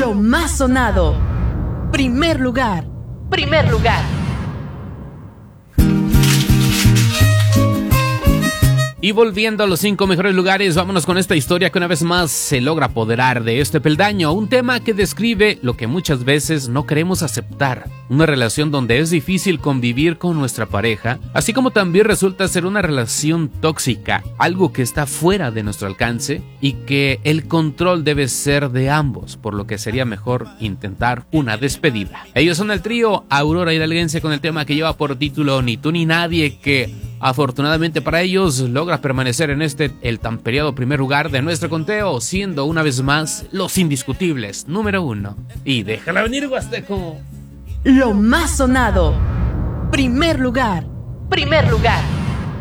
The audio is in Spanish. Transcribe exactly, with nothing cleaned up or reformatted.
Lo más sonado. Primer lugar. Primer lugar. Y volviendo a los cinco mejores lugares, vámonos con esta historia que una vez más se logra apoderar de este peldaño. Un tema que describe lo que muchas veces no queremos aceptar. Una relación donde es difícil convivir con nuestra pareja, así como también resulta ser una relación tóxica, algo que está fuera de nuestro alcance y que el control debe ser de ambos, por lo que sería mejor intentar una despedida. Ellos son el trío Aurora Hidalguense con el tema que lleva por título Ni tú ni nadie, que afortunadamente para ellos logra permanecer en este, el tan peleado primer lugar de nuestro conteo, siendo una vez más los indiscutibles número uno. Y déjala venir, Huasteco. Lo más sonado. Primer lugar. Primer lugar.